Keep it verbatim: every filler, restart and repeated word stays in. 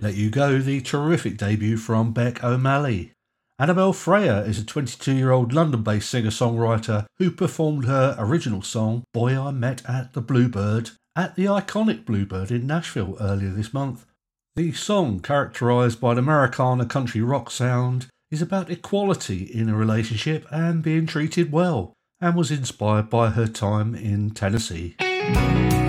Let You Go, the terrific debut from Beck O'Malley. Annabelle Freya is a twenty-two-year-old London-based singer-songwriter who performed her original song, Boy I Met at the Bluebird, at the iconic Bluebird in Nashville earlier this month. The song, characterised by an Americana country rock sound, is about equality in a relationship and being treated well, and was inspired by her time in Tennessee.